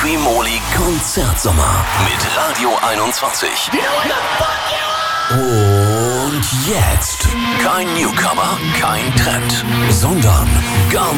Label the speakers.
Speaker 1: Quimoli Konzertsommer mit Radio 21. Und jetzt kein Newcomer, kein Trend, sondern gar